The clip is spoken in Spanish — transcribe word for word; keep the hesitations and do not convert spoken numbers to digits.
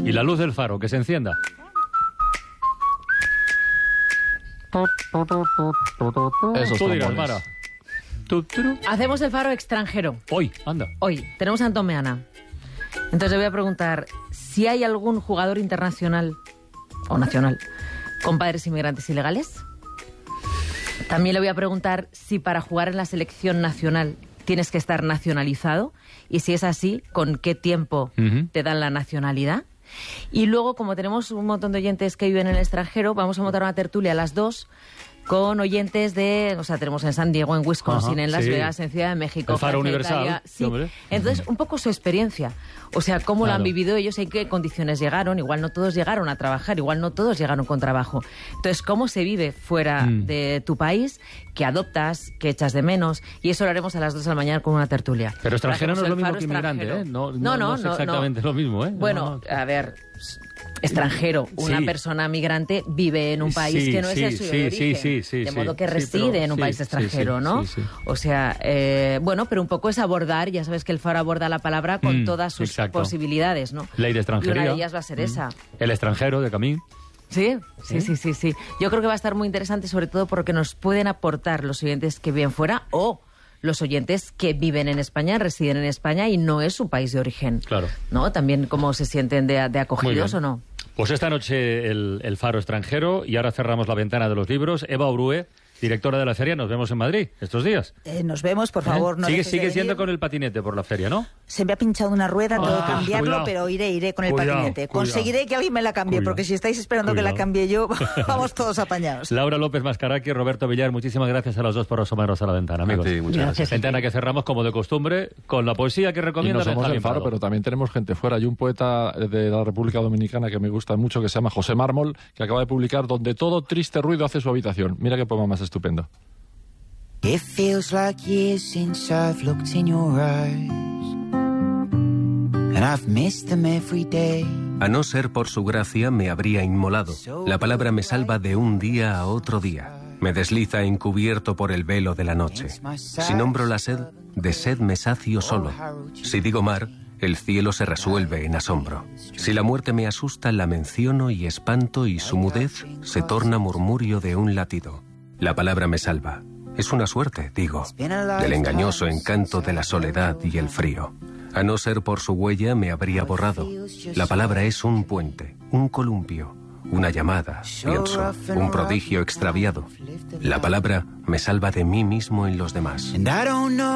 Y la luz del faro, que se encienda. Eso Tú dirás, Mara. Tu, turu. Hacemos el faro extranjero. Hoy, anda. Hoy tenemos a Antón Meana. Entonces le voy a preguntar si hay algún jugador internacional o nacional con padres inmigrantes ilegales. También le voy a preguntar si para jugar en la selección nacional tienes que estar nacionalizado y si es así, ¿con qué tiempo uh-huh. te dan la nacionalidad? Y luego, como tenemos un montón de oyentes que viven en el extranjero, vamos a montar una tertulia a las dos con oyentes de... O sea, tenemos en San Diego, en Wisconsin, Ajá, en Las sí. Vegas, en Ciudad de México. El Faro Universal. Italia, sí. Sí, entonces, un poco su experiencia. O sea, cómo claro. lo han vivido ellos, en qué condiciones llegaron. Igual no todos llegaron a trabajar, igual no todos llegaron con trabajo. Entonces, cómo se vive fuera mm. de tu país, que adoptas, que echas de menos. Y eso lo haremos a las dos de la mañana con una tertulia. Pero extranjero no es lo mismo que inmigrante, ¿eh? No, no, no, no, no es exactamente no. lo mismo, ¿eh? Bueno, no, no. a ver... extranjero, una sí. persona migrante vive en un país sí, que no es sí, el suyo sí, de origen, sí, sí, de sí, modo que sí, reside pero, en un sí, país extranjero, sí, ¿no? Sí, sí. O sea, eh, bueno, pero un poco es abordar, ya sabes que el Faro aborda la palabra con mm, todas sus exacto. posibilidades, ¿no? Ley de extranjería. Y una de ellas va a ser mm. esa. El extranjero de Camín. Sí, sí, sí, sí, sí. Yo creo que va a estar muy interesante, sobre todo porque nos pueden aportar los oyentes que viven fuera o los oyentes que viven en España, residen en España y no es su país de origen. Claro. ¿No? También cómo se sienten de, de acogidos o no. Pues esta noche el, el Faro extranjero y ahora cerramos la ventana de los libros. Eva Orue, directora de la feria, nos vemos en Madrid estos días. Eh, nos vemos, por favor. ¿Eh? No sigue sigue siendo con el patinete por la feria, ¿no? Se me ha pinchado una rueda, tengo que ah, cambiarlo, cuidado. pero iré, iré con el cuidado, patinete. Cuidado. Conseguiré que alguien me la cambie, cuidado. porque si estáis esperando cuidado. que la cambie yo, vamos todos apañados. Laura López Mascaraqui, Roberto Villar, muchísimas gracias a los dos por asomaros a la ventana, amigos. Sí, muchas gracias. Ventana que cerramos como de costumbre con la poesía que recomienda. Y no somos el Faro, pero también tenemos gente fuera. Hay un poeta de la República Dominicana que me gusta mucho, que se llama José Mármol, que acaba de publicar Donde todo triste ruido hace su habitación. Mira qué poema más estupendo. It feels like years since I've looked in your eyes, and I've missed them every day. A no ser por su gracia me habría inmolado. La palabra me salva de un día a otro día. Me desliza encubierto por el velo de la noche. Si nombro la sed, de sed me sacio solo. Si digo mar, el cielo se resuelve en asombro. Si la muerte me asusta, la menciono y espanto y su mudez se torna murmurio de un latido. La palabra me salva. Es una suerte, digo, del engañoso encanto de la soledad y el frío. A no ser por su huella me habría borrado. La palabra es un puente, un columpio, una llamada, pienso, un prodigio extraviado. La palabra me salva de mí mismo en los demás.